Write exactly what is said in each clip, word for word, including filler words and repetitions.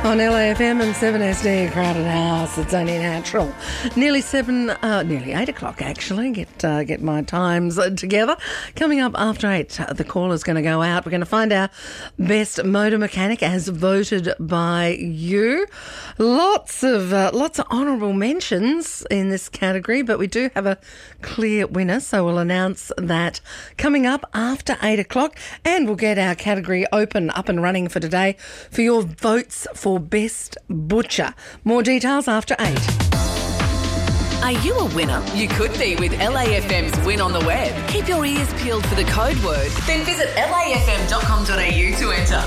On L A F M and seven S D, Crowded House. It's only natural. Nearly seven, uh, nearly eight o'clock actually. Get uh, get my times uh, together. Coming up after eight, uh, the call is going to go out. We're going to find our best motor mechanic as voted by you. Lots of uh, lots of honourable mentions in this category, but we do have a clear winner. So we'll announce that coming up after eight o'clock, and we'll get our category open up and running for today for your votes for For Best Butcher. More details after eight. Are you a winner? You could be with L A F M's Win on the Web. Keep your ears peeled for the code word, then visit L A F M dot com dot A U to enter.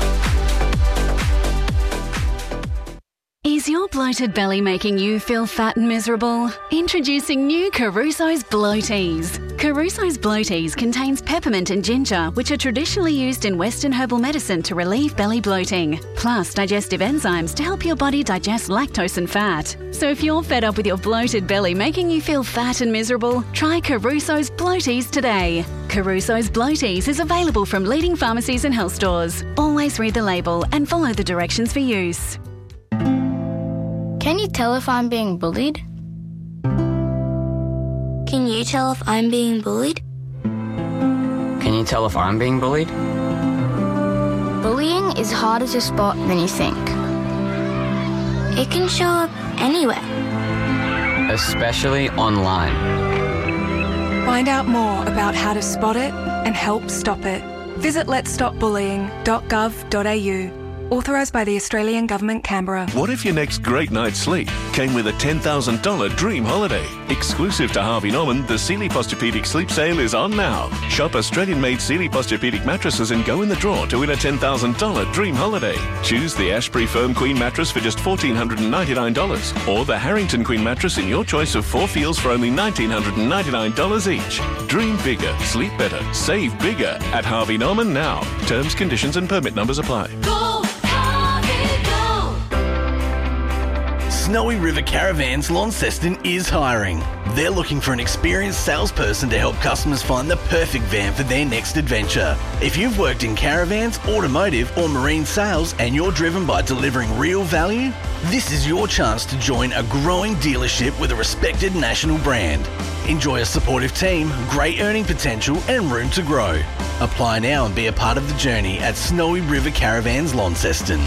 Is your bloated belly making you feel fat and miserable? Introducing new Caruso's Bloaties. Caruso's Bloaties contains peppermint and ginger, which are traditionally used in Western herbal medicine to relieve belly bloating, plus digestive enzymes to help your body digest lactose and fat. So if you're fed up with your bloated belly making you feel fat and miserable, try Caruso's Bloaties today. Caruso's Bloaties is available from leading pharmacies and health stores. Always read the label and follow the directions for use. Can you tell if I'm being bullied? Can you tell if I'm being bullied? Can you tell if I'm being bullied? Bullying is harder to spot than you think. It can show up anywhere. Especially online. Find out more about how to spot it and help stop it. Visit lets stop bullying dot gov dot A U. Authorised by the Australian Government, Canberra. What if your next great night's sleep came with a ten thousand dollars dream holiday? Exclusive to Harvey Norman, the Sealy Posturepedic Sleep Sale is on now. Shop Australian-made Sealy Posturepedic mattresses and go in the draw to win a ten thousand dollars dream holiday. Choose the Ashbury Firm Queen mattress for just one thousand four hundred ninety-nine dollars or the Harrington Queen mattress in your choice of four feels for only one thousand nine hundred ninety-nine dollars each. Dream bigger, sleep better, save bigger at Harvey Norman now. Terms, conditions and permit numbers apply. Go! Snowy River Caravans Launceston is hiring. They're looking for an experienced salesperson to help customers find the perfect van for their next adventure. If you've worked in caravans, automotive or marine sales and you're driven by delivering real value, this is your chance to join a growing dealership with a respected national brand. Enjoy a supportive team, great earning potential and room to grow. Apply now and be a part of the journey at Snowy River Caravans Launceston.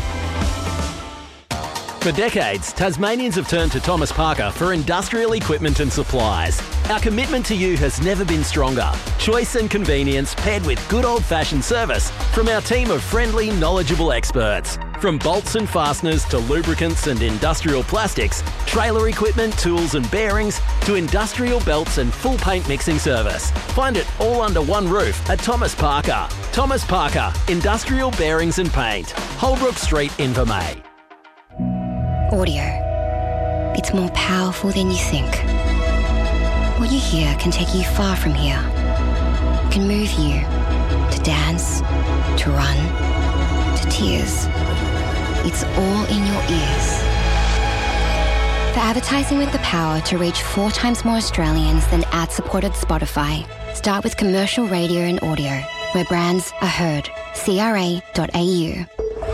For decades, Tasmanians have turned to Thomas Parker for industrial equipment and supplies. Our commitment to you has never been stronger. Choice and convenience paired with good old-fashioned service from our team of friendly, knowledgeable experts. From bolts and fasteners to lubricants and industrial plastics, trailer equipment, tools and bearings, to industrial belts and full paint mixing service. Find it all under one roof at Thomas Parker. Thomas Parker, Industrial Bearings and Paint. Holbrook Street, Invermay. Audio. It's more powerful than you think. What you hear can take you far from here. It can move you to dance, to run, to tears. It's all in your ears. For advertising with the power to reach four times more Australians than ad-supported Spotify, start with commercial radio and audio, where brands are heard. C R A dot A U.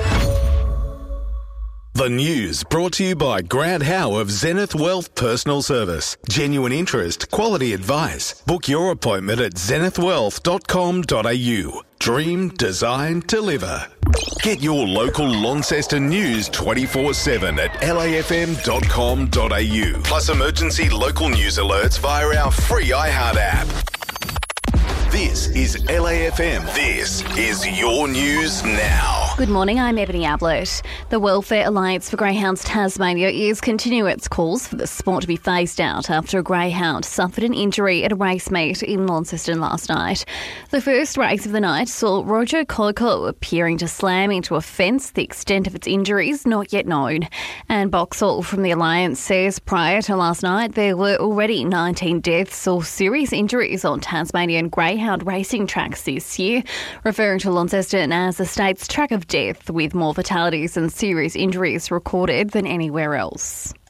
The news brought to you by Grant Howe of Zenith Wealth Personal Service. Genuine interest, quality advice. Book your appointment at zenith wealth dot com dot A U. Dream, design, deliver. Get your local Launceston news twenty-four seven at L A F M dot com dot A U. Plus emergency local news alerts via our free iHeart app. This is L A F M. This is your news now. Good morning, I'm Ebony Ablett. The Welfare Alliance for Greyhounds Tasmania is continuing its calls for the sport to be phased out after a greyhound suffered an injury at a race meet in Launceston last night. The first race of the night saw Roger Coco appearing to slam into a fence. The extent of its injuries not yet known. And Boxall from the Alliance says prior to last night there were already nineteen deaths or serious injuries on Tasmanian greyhound racing tracks this year, referring to Launceston as the state's track of death with more fatalities and serious injuries recorded than anywhere else.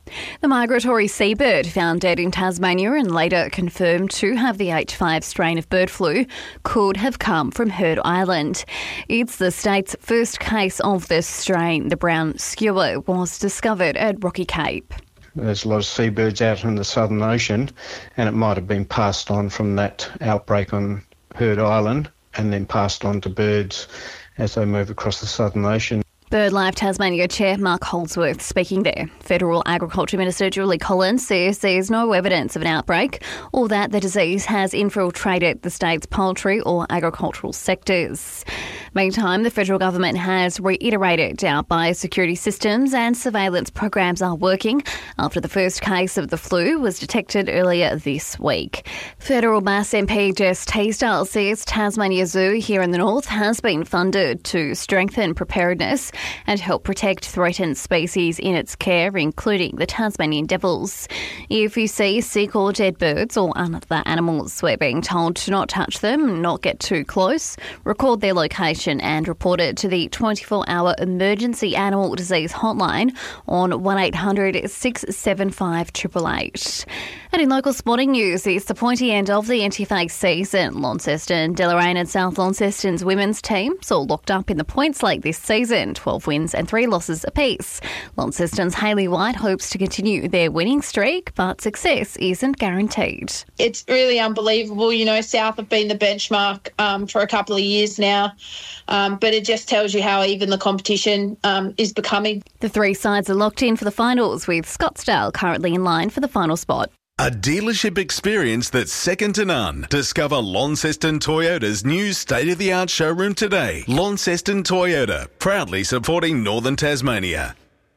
The migratory seabird found dead in Tasmania and later confirmed to have the H five strain of bird flu could have come from Heard Island. It's the state's first case of this strain. The brown skewer was discovered at Rocky Cape. There's a lot of seabirds out in the Southern Ocean, and it might have been passed on from that outbreak on Heard Island and then passed on to birds as they move across the Southern Ocean. BirdLife Tasmania Chair Mark Holdsworth speaking there. Federal Agriculture Minister Julie Collins says there's no evidence of an outbreak or that the disease has infiltrated the state's poultry or agricultural sectors. Meantime, the federal government has reiterated our biosecurity systems and surveillance programs are working after the first case of the flu was detected earlier this week. Federal Bass M P Jess Teasdale says Tasmania Zoo here in the north has been funded to strengthen preparedness and help protect threatened species in its care, including the Tasmanian devils. If you see sick or dead birds or other animals, we're being told to not touch them, not get too close, record their location and report it to the twenty-four hour emergency animal disease hotline on one eight hundred six seven five eight eight eight. And in local sporting news, it's the pointy end of the N T F A season. Launceston, Deloraine and South Launceston's women's teams all locked up in the points league this season, twelve wins and three losses apiece. Launceston's Hayley White hopes to continue their winning streak, but success isn't guaranteed. It's really unbelievable. You know, South have been the benchmark um, for a couple of years now, um, but it just tells you how even the competition um, is becoming. The three sides are locked in for the finals, with Scottsdale currently in line for the final spot. A dealership experience that's second to none. Discover Launceston Toyota's new state-of-the-art showroom today. Launceston Toyota, proudly supporting Northern Tasmania.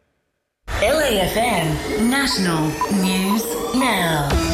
L A F M National News Now.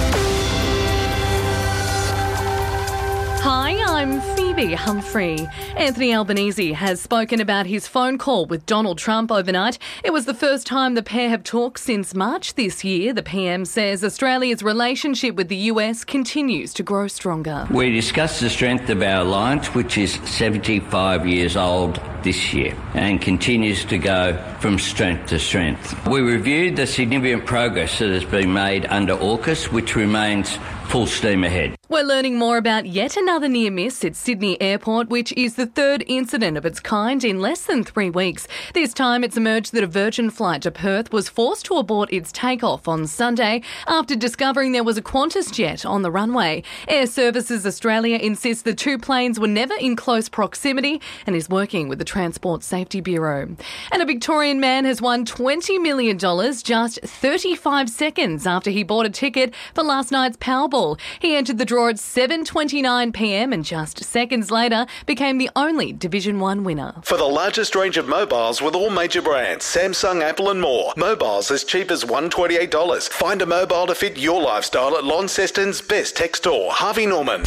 Hi, I'm Phoebe Humphrey. Anthony Albanese has spoken about his phone call with Donald Trump overnight. It was the first time the pair have talked since March this year. The P M says Australia's relationship with the U S continues to grow stronger. We discussed the strength of our alliance, which is seventy-five years old this year and continues to go from strength to strength. We reviewed the significant progress that has been made under AUKUS, which remains full steam ahead. We're learning more about yet another near miss at Sydney Airport, which is the third incident of its kind in less than three weeks. This time it's emerged that a Virgin flight to Perth was forced to abort its takeoff on Sunday after discovering there was a Qantas jet on the runway. Air Services Australia insists the two planes were never in close proximity and is working with the Transport Safety Bureau. And a Victorian man has won twenty million dollars just thirty-five seconds after he bought a ticket for last night's Powerball. He entered the draw at seven twenty-nine p m and just seconds later became the only Division one winner. For the largest range of mobiles with all major brands, Samsung, Apple and more. Mobiles as cheap as one hundred twenty-eight dollars. Find a mobile to fit your lifestyle at Launceston's best tech store, Harvey Norman.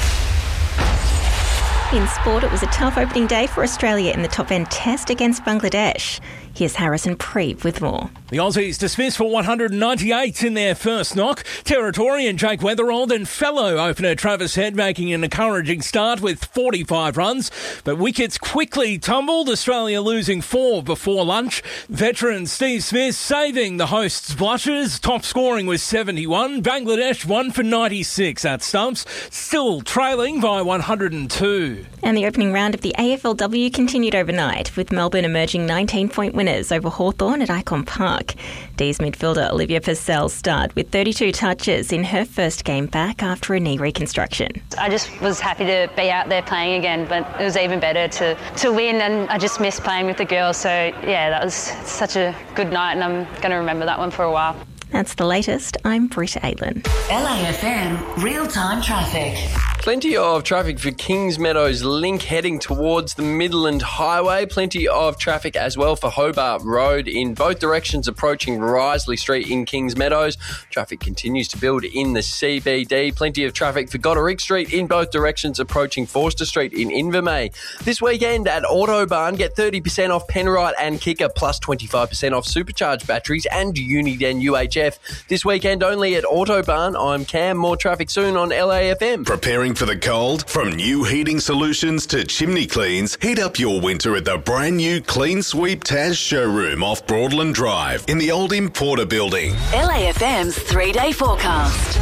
In sport, it was a tough opening day for Australia in the top end test against Bangladesh. Here's Harrison Preeve with more. The Aussies dismissed for one hundred ninety-eight in their first knock. Territorian Jake Weatherald and fellow opener Travis Head making an encouraging start with forty-five runs. But wickets quickly tumbled, Australia losing four before lunch. Veteran Steve Smith saving the hosts' blushes. Top scoring was seventy-one. Bangladesh one for ninety-six at stumps, still trailing by one hundred two. And the opening round of the A F L W continued overnight, with Melbourne emerging nineteen-point winners over Hawthorn at Icon Park. D's midfielder Olivia Purcell starred with thirty-two touches in her first game back after a knee reconstruction. I just was happy to be out there playing again, but it was even better to, to win, and I just missed playing with the girls. So, yeah, that was such a good night, and I'm going to remember that one for a while. That's the latest. I'm Britta Aitlin. L A F M real-time traffic. Plenty of traffic for Kings Meadows Link heading towards the Midland Highway. Plenty of traffic as well for Hobart Road in both directions approaching Risley Street in Kings Meadows. Traffic continues to build in the C B D. Plenty of traffic for Goddard Street in both directions approaching Forster Street in Invermay. This weekend at Autobarn, get thirty percent off Penrite and Kicker plus twenty-five percent off supercharged batteries and Uniden U H F. This weekend only at Autobarn. I'm Cam. More traffic soon on L A F M. Preparing in for the cold? From new heating solutions to chimney cleans, heat up your winter at the brand new Clean Sweep Taz showroom off Broadland Drive in the old Importer building. L A F M's three-day forecast.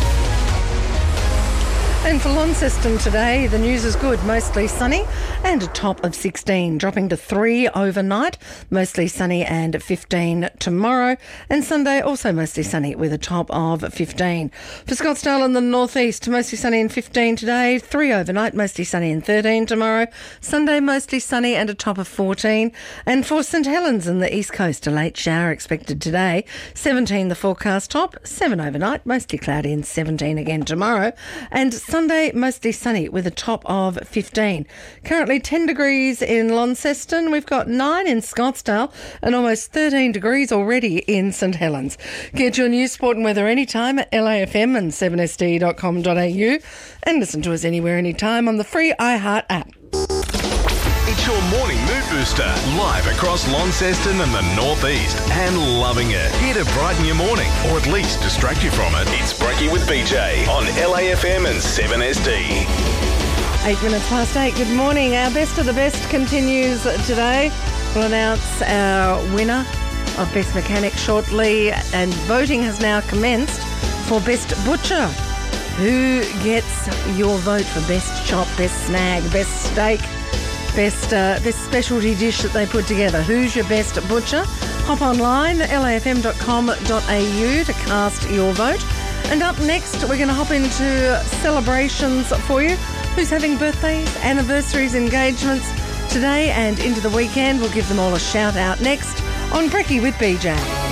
And for Launceston today, the news is good. Mostly sunny and a top of sixteen, dropping to three overnight. Mostly sunny and fifteen tomorrow. And Sunday also mostly sunny with a top of fifteen. For Scottsdale and the northeast, mostly sunny and fifteen today. three overnight, mostly sunny and thirteen tomorrow. Sunday mostly sunny and a top of fourteen. And for St Helens and the east coast, a late shower expected today. seventeen the forecast top, seven overnight, mostly cloudy and seventeen again tomorrow. And Sunday, mostly sunny with a top of fifteen. Currently ten degrees in Launceston. We've got nine in Scottsdale and almost thirteen degrees already in St Helens. Get your news, sport and weather anytime at L A F M and seven S D dot com dot A U and listen to us anywhere, anytime on the free iHeart app. It's your morning mood booster, live across Launceston and the northeast, and loving it. Here to brighten your morning, or at least distract you from it. It's Breaky with B J on L A F M and seven S D. Eight minutes past eight. Good morning. Our best of the best continues today. We'll announce our winner of Best Mechanic shortly, and voting has now commenced for Best Butcher. Who gets your vote for Best Chop, Best Snag, Best Steak, Best uh, best specialty dish that they put together? Who's your best butcher? Hop online, L A F M dot com dot A U to cast your vote. And up next, we're going to hop into celebrations for you. Who's having birthdays, anniversaries, engagements today and into the weekend? We'll give them all a shout out next on Breaky with B J.